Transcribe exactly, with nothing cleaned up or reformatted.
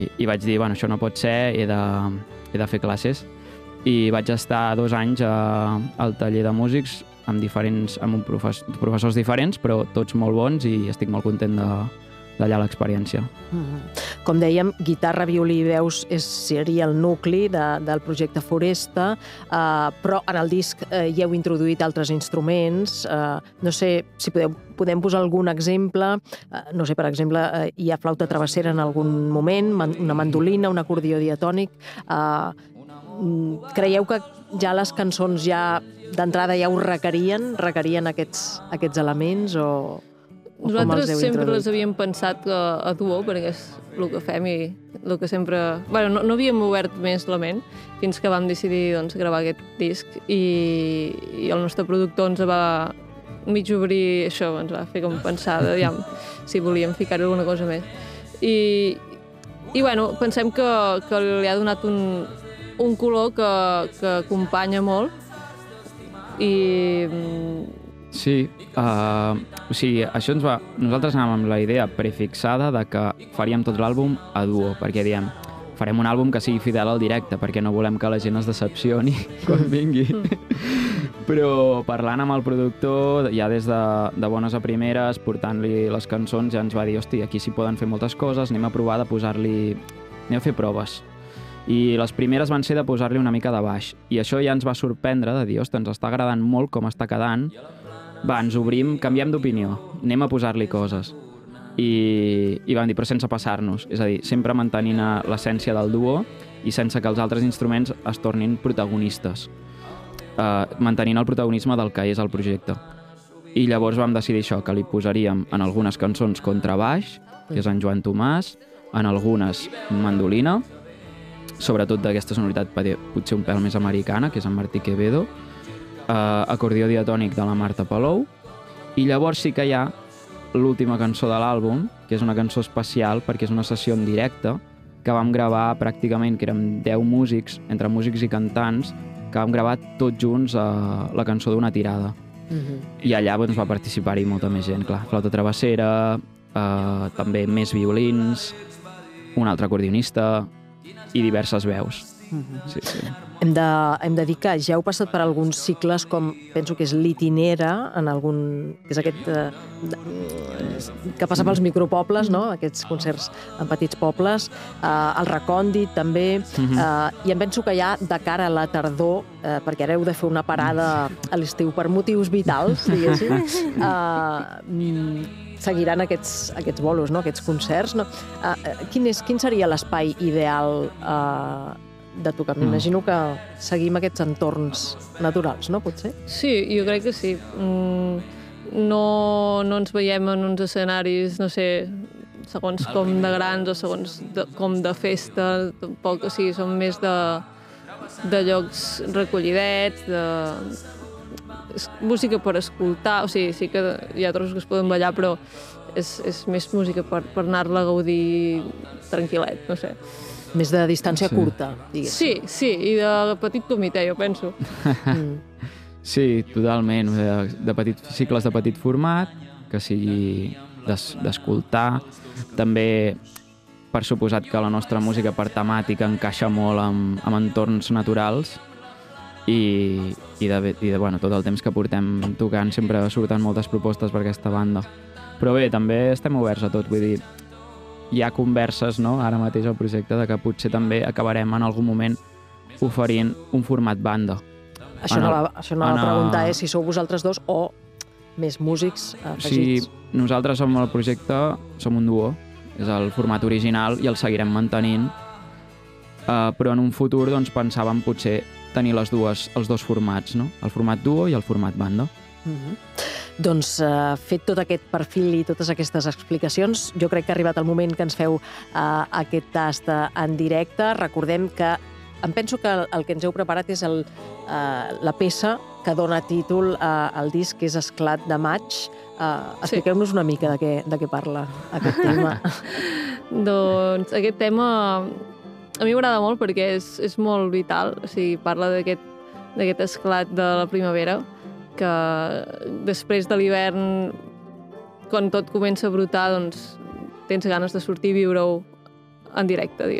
i vaig dir, bueno, això no pot ser, he de, he de fer classes. I vaig estar dos anys a, al taller de músics amb, diferents, amb un profes, professors diferents, però tots molt bons i estic molt content de, d'allà l'experiència. Mm-hmm. Com dèiem, guitarra, violí i veus és, seria el nucli de, del projecte Foresta, eh, però en el disc eh, hi heu introduït altres instruments. Eh, no sé si podeu, podem posar algun exemple. Eh, no sé, per exemple, eh, hi ha flauta travessera en algun moment, man, una mandolina, un acordió diatònic. Eh, creieu que ja les cançons ja d'entrada ja ho requerien? Requerien aquests, aquests elements o... Nosaltres sempre les havíem pensat a, a duo, perquè és el que fem i el que sempre... Bueno, no, no havíem obert més la ment fins que vam decidir doncs, gravar aquest disc i, i el nostre productor ens va mig obrir això, ens va fer com pensar de, ja, si volíem ficar alguna cosa més. I, i bueno, pensem que, que li ha donat un, un color que, que acompanya molt i... Sí, uh, o sigui, això ens va... Nosaltres anàvem amb la idea prefixada de que faríem tot l'àlbum a duo, perquè diem, farem un àlbum que sigui fidel al directe, perquè no volem que la gent es decepcioni quan vingui. Però parlant amb el productor, ja des de, de bones a primeres, portant-li les cançons, ja ens va dir, hosti, aquí s'hi poden fer moltes coses, anem a provar de posar-li... anem a fer proves. I les primeres van ser de posar-li una mica de baix. I això ja ens va sorprendre, de dir, hosti, ens està agradant molt com està quedant. Va, ens obrim, canviem d'opinió, anem a posar-li coses. I, i vam dir, però sense passar-nos. És a dir, sempre mantenint l'essència del duo i sense que els altres instruments es tornin protagonistes. Uh, mantenint el protagonisme del que és el projecte. I llavors vam decidir això, que li posaríem en algunes cançons contrabaix, que és en Joan Tomàs, en algunes mandolina, sobretot d'aquesta sonoritat potser un pèl més americana, que és en Martí Quevedo, Uh, acordió diatònic de la Marta Palou, i llavors sí que hi ha l'última cançó de l'àlbum, que és una cançó especial perquè és una sessió en directe que vam gravar pràcticament, que érem deu músics, entre músics i cantants, que vam gravar tots junts uh, la cançó d'una tirada. Uh-huh. I allà doncs, va participar-hi molta més gent, clar, flauta travessera, uh, també més violins, un altre acordionista i diverses veus. Uh-huh. Sí, sí. Hem de, hem de dir que ja heu passat per alguns cicles com, penso que és l'Itinera, en algun, que és aquest eh, que passa pels micropobles, no? Aquests concerts en petits pobles, eh, el Recòndit també, eh, i em penso que ja de cara a la tardor, eh, perquè ara heu de fer una parada a l'estiu per motius vitals, diguéssim, eh, seguiran aquests, aquests bolos, no? Aquests concerts. No? Eh, quin, és, quin seria l'espai ideal eh, de tocar? M'imagino que seguim aquests entorns naturals, no? Potser? Sí, jo crec que sí. Mm, no, no ens veiem en uns escenaris, no sé, segons com de grans o segons de, com de festa, tampoc, o sigui, són més de, de llocs recollidets, de música per escoltar, o sigui, sí que hi ha trossos que es poden ballar, però és, és més música per, per anar-la a gaudir tranquil·let, no sé. Més de distància sí. curta, diguéssim. Sí, sí, i de petit comitè, jo penso. Mm. Sí, totalment. De, de petit, cicles de petit format, que sigui d'escoltar. També, per suposat que la nostra música per temàtica encaixa molt amb, amb entorns naturals i, i, de, i de, bueno, tot el temps que portem tocant sempre surten moltes propostes per aquesta banda. Però bé, també estem oberts a tot, vull dir, hi ha converses, no?, ara mateix al projecte, de que potser també acabarem en algun moment oferint un format banda. Això no, el, això no la pregunta és si sou vosaltres dos o més músics afegits. Sí, nosaltres som el projecte, som un duo, és el format original i el seguirem mantenint, uh, però en un futur doncs, pensàvem potser tenir les dues, els dos formats, no?, el format duo i el format banda. Mm-hmm. Doncs, eh, fet tot aquest perfil i totes aquestes explicacions, jo crec que ha arribat el moment que ens feu eh, aquest tast en directe. Recordem que, em penso que el, el que ens heu preparat és el, eh, la peça que dona títol eh, al disc, que és Esclat de maig. Eh, expliqueu-nos una mica de què, de què parla aquest tema. Doncs aquest tema a mi m'agrada molt perquè és, és molt vital, o sigui, parla d'aquest d'aquest esclat de la primavera, que després de l'hivern, quan tot comença a brotar, doncs tens ganes de sortir i viure-ho en directe,